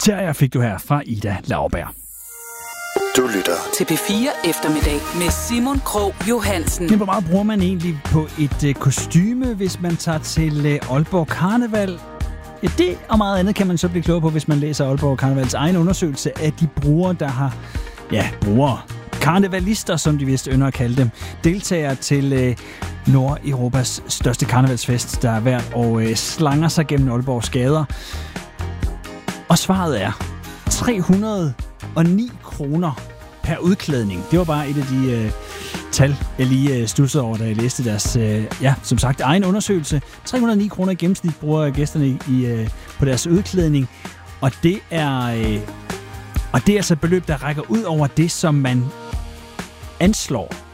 Terrier fik du her fra Ida Lauberg. Du lytter til P4 Eftermiddag med Simon Krog Johansen. Men hvor meget bruger man egentlig på et kostyme, hvis man tager til Aalborg Karneval? Ja, det og meget andet kan man så blive klogere på, hvis man læser Aalborg Karnevals egen undersøgelse af de brugere, der har, brugere, karnevalister, som de vist ynder at kalde dem, deltager til Nordeuropas største karnevalsfest, der er hvert år slanger sig gennem Aalborgs gader. Og svaret er 309 kroner per udklædning. Det var bare et af de tal, jeg lige studsede over, da jeg læste deres, som sagt, egen undersøgelse. 309 kroner i gennemsnit bruger gæsterne på deres udklædning. Og det er altså et beløb, der rækker ud over det, som man anslår